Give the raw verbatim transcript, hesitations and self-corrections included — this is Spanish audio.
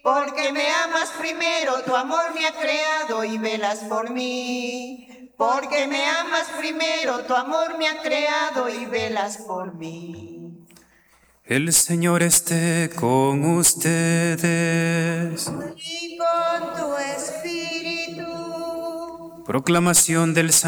Porque me amas primero, tu amor me ha creado y velas por mí. Porque me amas primero, tu amor me ha creado y velas por mí. El Señor esté con ustedes. Y con tu espíritu. Proclamación del